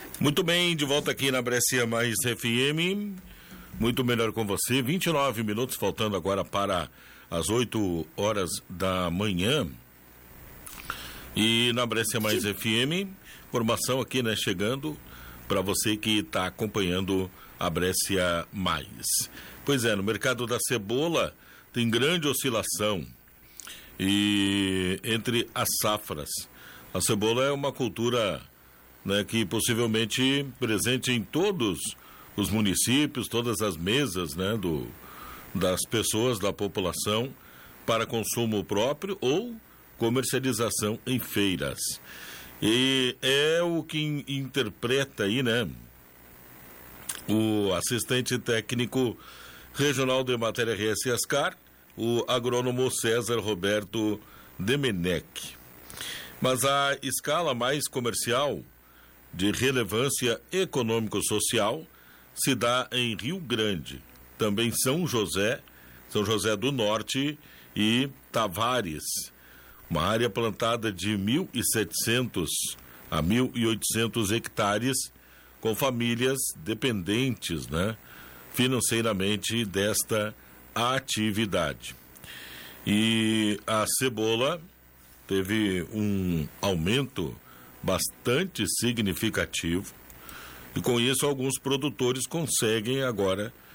Muito bem, de volta aqui na Brescia Mais FM, muito melhor com você, 29 minutos faltando agora para as 8 horas da manhã. E na Brescia Mais FM, informação aqui, né, chegando para você que está acompanhando a Brescia Mais. Pois é, no mercado da cebola tem grande oscilação e entre as safras. A cebola é uma cultura, né, que possivelmente presente em todos os municípios, todas as mesas, né, das pessoas, da população, para consumo próprio ou comercialização em feiras. E é o que interpreta aí, né, o assistente técnico regional de matéria RS Ascar, o agrônomo César Roberto Demenech. Mas a escala mais comercial de relevância econômico-social se dá em Rio Grande, também São José do Norte e Tavares, uma área plantada de 1.700 a 1.800 hectares, com famílias dependentes, né, financeiramente desta atividade. E a cebola teve um aumento bastante significativo e com isso alguns produtores conseguem agora